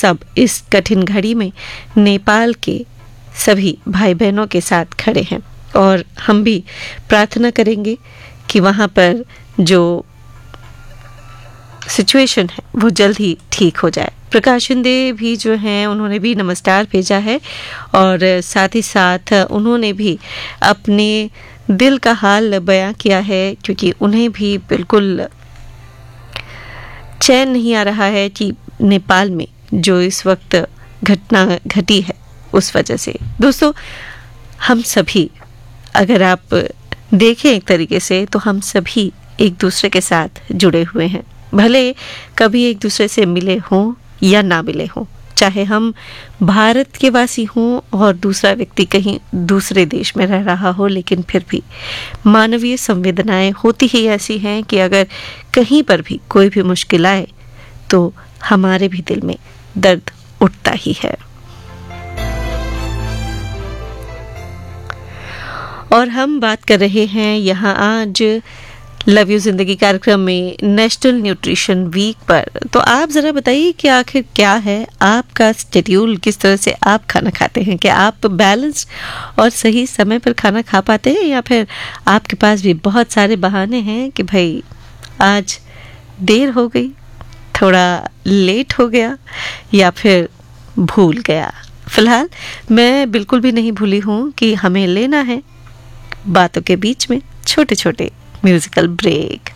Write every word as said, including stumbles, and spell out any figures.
सब इस कठिन घड़ी में नेपाल के सभी भाई बहनों के साथ खड़े हैं और हम भी प्रार्थना करेंगे कि वहाँ पर जो सिचुएशन है वो जल्द ही ठीक हो जाए। प्रकाश शिंदे भी जो हैं उन्होंने भी नमस्कार भेजा है और साथ ही साथ उन्होंने भी अपने दिल का हाल बयां किया है, क्योंकि उन्हें भी बिल्कुल चैन नहीं आ रहा है कि नेपाल में जो इस वक्त घटना घटी है उस वजह से। दोस्तों, हम सभी अगर आप देखें एक तरीके से तो हम सभी एक दूसरे के साथ जुड़े हुए हैं, भले कभी एक दूसरे से मिले हों या ना मिले हों, चाहे हम भारत के वासी हों और दूसरा व्यक्ति कहीं दूसरे देश में रह रहा हो, लेकिन फिर भी मानवीय संवेदनाएं होती ही ऐसी हैं कि अगर कहीं पर भी कोई भी मुश्किल आए तो हमारे भी दिल में दर्द उठता ही है। और हम बात कर रहे हैं यहाँ आज लव यू जिंदगी कार्यक्रम में नेशनल न्यूट्रिशन वीक पर। तो आप ज़रा बताइए कि आखिर क्या है आपका शेड्यूल, किस तरह से आप खाना खाते हैं, क्या आप बैलेंस और सही समय पर खाना खा पाते हैं या फिर आपके पास भी बहुत सारे बहाने हैं कि भाई आज देर हो गई, थोड़ा लेट हो गया या फिर भूल गया। फिलहाल मैं बिल्कुल भी नहीं भूली हूँ कि हमें लेना है बातों के बीच में छोटे छोटे म्यूजिकल ब्रेक।